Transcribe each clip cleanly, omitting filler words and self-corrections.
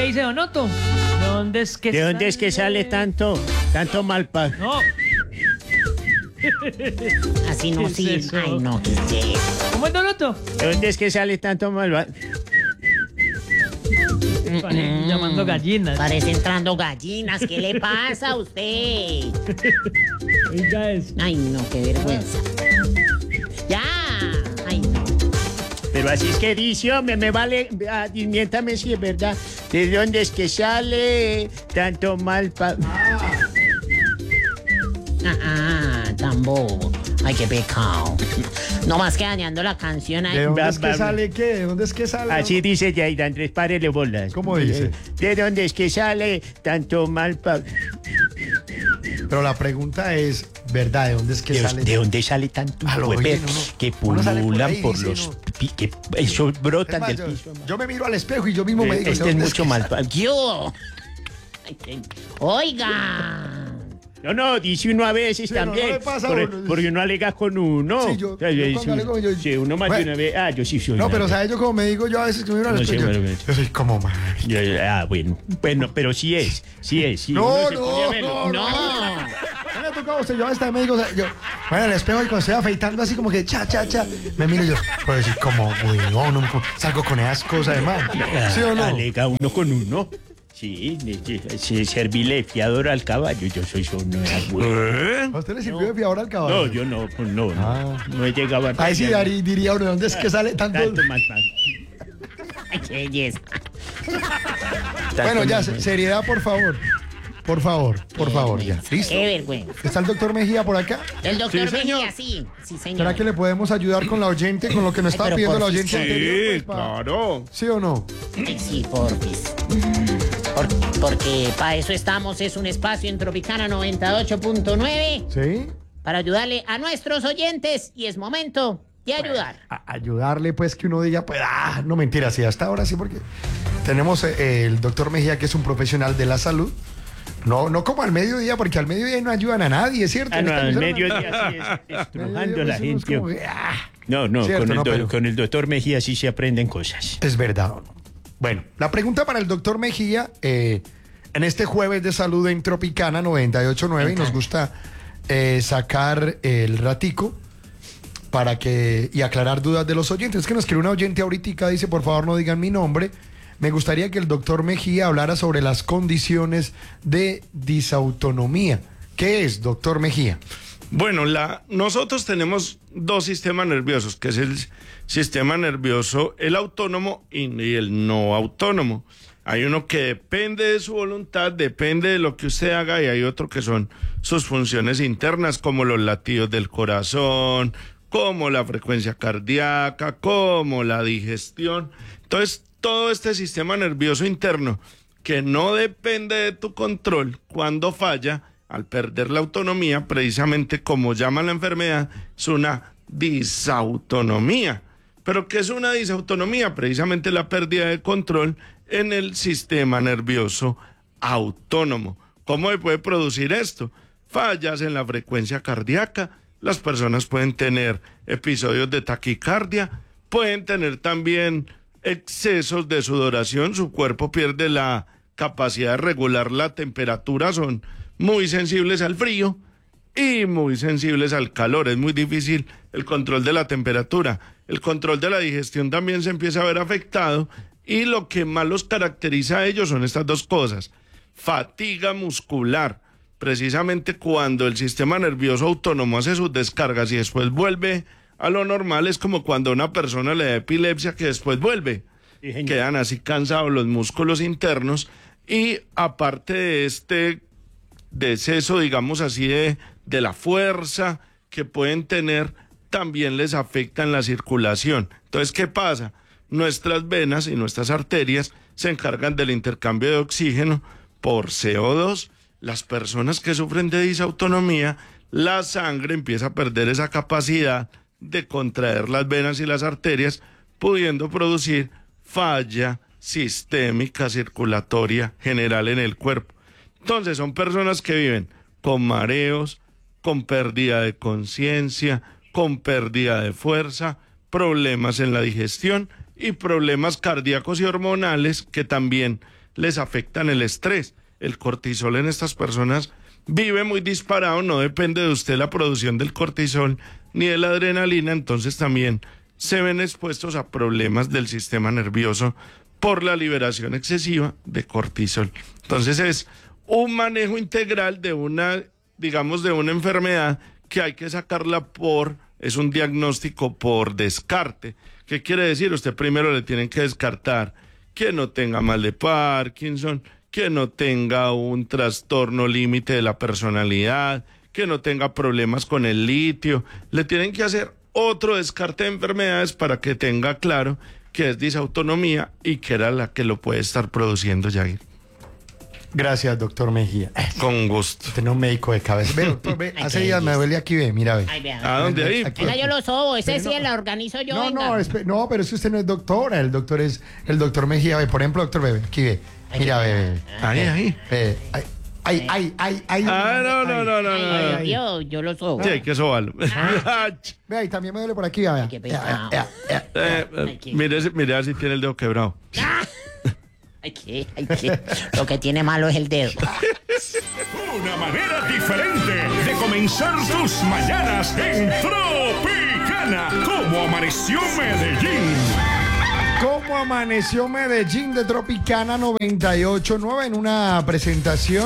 ¿qué dice Donoto? ¿De dónde es que sale tanto malpa? No. Así no ¿Qué es sirve. eso? Ay, no, ¿qué es eso? ¿Cómo es Donoto? ¿De dónde es que sale tanto malpa? Llamando gallinas. Parece entrando gallinas. ¿Qué le pasa a usted? Oiga eso. Ay, no, qué vergüenza. Ya. Ay, no. Pero así es que dice, hombre, me vale, miéntame si es verdad. ¿De dónde es que sale tanto malpa? Tan bobo. Ay, qué pecado. No más que dañando la canción ahí. ¿De dónde es Va, que sale qué? ¿De dónde es que sale? Así dice Yair Andrés, párele bolas. ¿Cómo dice? ¿De dónde es que sale tanto malpa? Pero la pregunta es, ¿verdad? ¿De dónde es que sale? ¿De dónde sale tanto A lo huepe bien, que uno sale por pululan ahí, por dice, los... ¿no? que eso Es brotan más, del piso? yo me miro al espejo y yo mismo me digo, ¿de Este es dónde mucho que malpa. Yo. Oiga. No, dice uno a veces Sí, también. no le pasa a uno. Porque uno alega con uno. Sí, yo O sea, cuando alego, yo- sí, uno más Bueno. de una vez. Yo sí soy. No, una pero vez. ¿sabes? Yo como me digo yo a veces que me miro al No sé, espejo, bueno. yo soy como mal. Bueno, pero sí es. Sí, No, uno se pone a verlo. No. No me ha tocado usted, yo hasta me digo, o sea, yo, bueno, el espejo y cuando estoy afeitando así como que cha, me miro y yo, puedo decir como, weón, salgo con esas cosas de mal. ¿Sí o no? Alega uno con uno. Sí, servirle fiador al caballo. Yo soy uno de ¿A usted le sirvió de fiador al caballo? No, yo no, pues no. No he llegado a... Ahí sí diría uno, ¿de dónde es que sale tanto? Tanto más. Ay, qué belleza. Bueno, ya, seriedad, por favor. Por favor, ya. ¿Listo? Qué vergüenza. ¿Está el doctor Mejía por acá? El doctor Sí, señor. Mejía, sí. Sí, señor. ¿Será que le podemos ayudar con la oyente, con lo que nos Ay, estaba pero pidiendo la porfis, oyente anterior? Pues, claro. ¿Sí o no? Ay, sí, porfis. Porque para eso estamos, es un espacio en Tropicana 98.9 ¿Sí? para ayudarle a nuestros oyentes y es momento de ayudar. Ayudarle, pues, que uno diga, pues, no mentira, sí, hasta ahora sí, porque tenemos el doctor Mejía, que es un profesional de la salud. No como al mediodía, porque al mediodía no ayudan a nadie, ¿cierto? No, Esta al emisora mediodía sí es estrujando a la mediodía, pues, gente. uno es como que, No, Cierto, pero- con el doctor Mejía sí se aprenden cosas. Es verdad. Bueno, la pregunta para el doctor Mejía, en este jueves de salud en Tropicana 98.9, y nos gusta sacar el ratico para y aclarar dudas de los oyentes. Es que nos escribe una oyente ahorita, dice, por favor no digan mi nombre. Me gustaría que el doctor Mejía hablara sobre las condiciones de disautonomía. ¿Qué es, doctor Mejía? Bueno, nosotros tenemos dos sistemas nerviosos, que es el sistema nervioso, el autónomo y el no autónomo. Hay uno que depende de su voluntad, depende de lo que usted haga, y hay otro que son sus funciones internas, como los latidos del corazón, como la frecuencia cardíaca, como la digestión. Entonces, todo este sistema nervioso interno, que no depende de tu control, cuando falla, al perder la autonomía, precisamente como llama la enfermedad, es una disautonomía. ¿Pero qué es una disautonomía? Precisamente la pérdida de control en el sistema nervioso autónomo. ¿Cómo se puede producir esto? Fallas en la frecuencia cardíaca, las personas pueden tener episodios de taquicardia, pueden tener también excesos de sudoración, su cuerpo pierde la capacidad de regular la temperatura, son muy sensibles al frío y muy sensibles al calor. Es muy difícil el control de la temperatura. El control de la digestión también se empieza a ver afectado, y lo que más los caracteriza a ellos son estas dos cosas: fatiga muscular, precisamente cuando el sistema nervioso autónomo hace sus descargas y después vuelve a lo normal. Es como cuando a una persona le da epilepsia que después vuelve. Sí, señor. Quedan así cansados los músculos internos, y aparte de este deceso, digamos así, de la fuerza que pueden tener, también les afecta en la circulación. Entonces, ¿qué pasa? Nuestras venas y nuestras arterias se encargan del intercambio de oxígeno por CO2. Las personas que sufren de disautonomía, la sangre empieza a perder esa capacidad de contraer las venas y las arterias, pudiendo producir falla sistémica circulatoria general en el cuerpo. Entonces son personas que viven con mareos, con pérdida de conciencia, con pérdida de fuerza, problemas en la digestión y problemas cardíacos y hormonales que también les afectan el estrés. El cortisol en estas personas vive muy disparado, no depende de usted la producción del cortisol ni de la adrenalina, entonces también se ven expuestos a problemas del sistema nervioso por la liberación excesiva de cortisol. Entonces es un manejo integral de una, digamos, de una enfermedad que hay que sacarla es un diagnóstico por descarte. ¿Qué quiere decir? Usted primero le tienen que descartar que no tenga mal de Parkinson, que no tenga un trastorno límite de la personalidad, que no tenga problemas con el litio. Le tienen que hacer otro descarte de enfermedades para que tenga claro que es disautonomía y que era la que lo puede estar produciendo, Yair. Gracias, doctor Mejía. Con gusto. Usted no es un médico de cabeza. Ve, doctor, ve, Ay, hace qué días me belleza. duele aquí, ve, mira, ve. Ay, vea. ¿A dónde ahí? Aquí. Venga, yo lo sobo, ese Pero sí no. la organizo yo, No, venga. no, pero es que usted no es doctora, el doctor es el doctor Mejía. Ve, por ejemplo, doctor, ve, aquí ve. Mira, ve. Ahí. Ve. Ay. Ay, yo lo sobo. Sí, hay que sobarlo. Ve, ahí también me duele por aquí, vea. Qué pesado. Mire a ver si tiene el dedo quebrado. Ay, qué. Lo que tiene malo es el dedo. Una manera diferente de comenzar tus mañanas en Tropicana. Como amaneció Medellín. ¿Cómo amaneció Medellín de Tropicana 98.9 en una presentación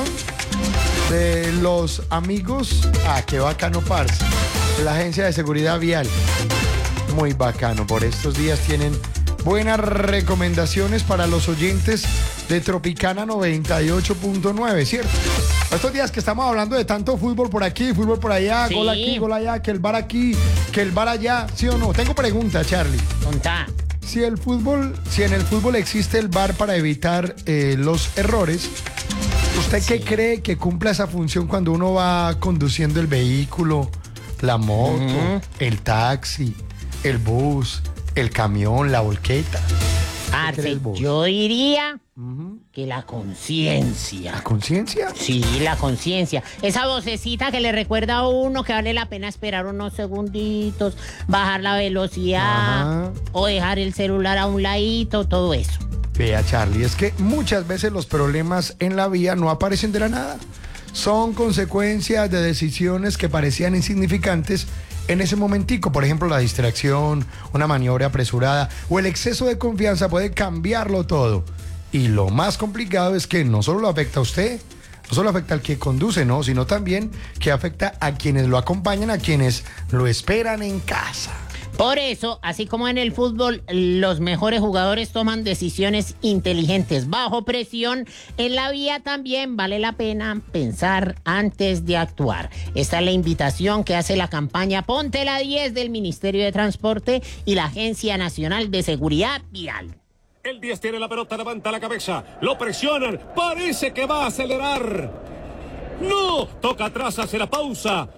de los amigos? Qué bacano, parce. De la Agencia de Seguridad Vial. Muy bacano. Por estos días tienen buenas recomendaciones para los oyentes de Tropicana 98.9, ¿cierto? Estos días que estamos hablando de tanto fútbol por aquí, fútbol por allá, Sí. gol aquí, gol allá, que el bar aquí, que el bar allá, ¿sí o no? Tengo pregunta, Charlie. Contá. Si en el fútbol existe el VAR para evitar los errores, ¿usted qué cree que cumpla esa función cuando uno va conduciendo el vehículo, la moto, el taxi, el bus, el camión, la volqueta? Parce, crees vos? yo diría que la conciencia. ¿La conciencia? Sí, la conciencia. Esa vocecita que le recuerda a uno que vale la pena esperar unos segunditos, bajar la velocidad Ajá. o dejar el celular a un ladito, todo eso. Vea, Charlie, es que muchas veces los problemas en la vía no aparecen de la nada. Son consecuencias de decisiones que parecían insignificantes en ese momentico. Por ejemplo, la distracción, una maniobra apresurada o el exceso de confianza puede cambiarlo todo. Y lo más complicado es que no solo lo afecta a usted, no solo afecta al que conduce, no, sino también que afecta a quienes lo acompañan, a quienes lo esperan en casa. Por eso, así como en el fútbol, los mejores jugadores toman decisiones inteligentes bajo presión, en la vía también vale la pena pensar antes de actuar. Esta es la invitación que hace la campaña Ponte la 10 del Ministerio de Transporte y la Agencia Nacional de Seguridad Vial. El 10 tiene la pelota, levanta la cabeza. Lo presionan. Parece que va a acelerar. ¡No! Toca atrás, hace la pausa.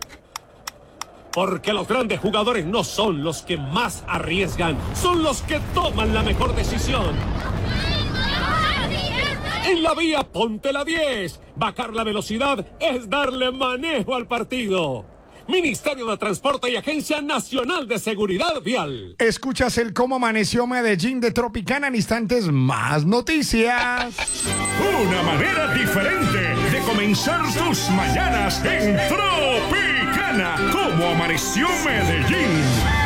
Porque los grandes jugadores no son los que más arriesgan, son los que toman la mejor decisión. En la vía, ponte la 10. Bajar la velocidad es darle manejo al partido. Ministerio de Transporte y Agencia Nacional de Seguridad Vial. Escuchas el Cómo Amaneció Medellín de Tropicana. En instantes, más noticias. Una manera diferente de comenzar tus mañanas en Tropicana. Como amaneció Medellín.